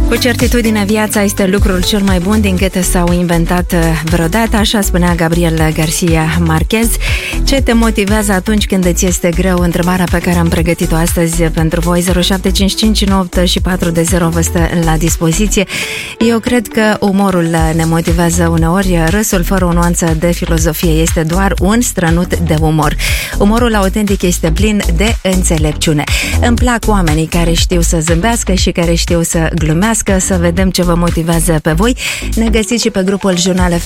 Cu certitudine, viața este lucrul cel mai bun din câte s-au inventat vreodată, așa spunea Gabriel Garcia Marquez. Ce te motivează atunci când îți este greu? Întrebarea pe care am pregătit-o astăzi pentru voi. 07559864 vă stă la dispoziție. Eu cred că umorul ne motivează uneori. Râsul fără o nuanță de filozofie este doar un strănut de umor. Umorul autentic este plin de înțelepciune. Îmi plac oamenii care știu să zâmbească și care știu să glumească. Să vedem ce vă motivează pe voi. Ne găsiți și pe grupul Jurnal FM